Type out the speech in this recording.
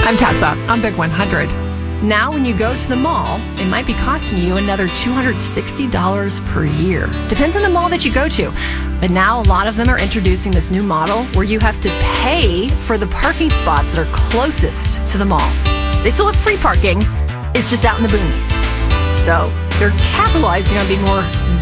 I'm Tessa. I'm Big 100. Now, when you go to the mall, it might be costing you another $260 per year. Depends on the mall that you go to. But now a lot of them are introducing this new model where you have to pay for the parking spots that are closest to the mall. They still have free parking. It's just out in the boonies. So they're capitalizing on being more